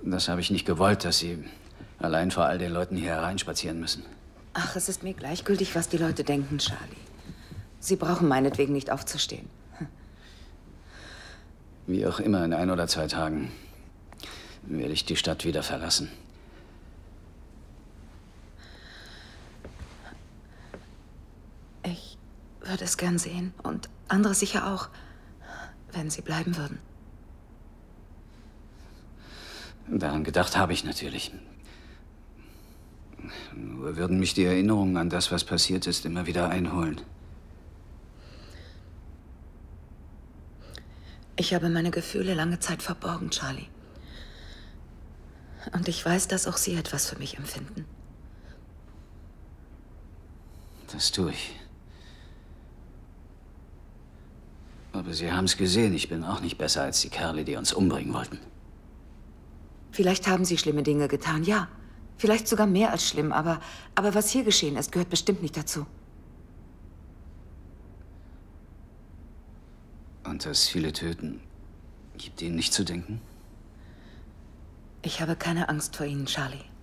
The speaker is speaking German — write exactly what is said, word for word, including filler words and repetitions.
Das habe ich nicht gewollt, dass Sie allein vor all den Leuten hier hereinspazieren müssen. Ach, es ist mir gleichgültig, was die Leute denken, Charlie. Sie brauchen meinetwegen nicht aufzustehen. Wie auch immer, in ein oder zwei Tagen werde ich die Stadt wieder verlassen. Ich würde es gern sehen und andere sicher auch, wenn sie bleiben würden. Daran gedacht habe ich natürlich. Nur würden mich die Erinnerungen an das, was passiert ist, immer wieder einholen. Ich habe meine Gefühle lange Zeit verborgen, Charlie. Und ich weiß, dass auch Sie etwas für mich empfinden. Das tue ich. Aber Sie haben es gesehen, ich bin auch nicht besser als die Kerle, die uns umbringen wollten. Vielleicht haben Sie schlimme Dinge getan, ja. Vielleicht sogar mehr als schlimm, aber, aber was hier geschehen ist, gehört bestimmt nicht dazu. Und dass viele töten, gibt Ihnen nicht zu denken? Ich habe keine Angst vor Ihnen, Charlie.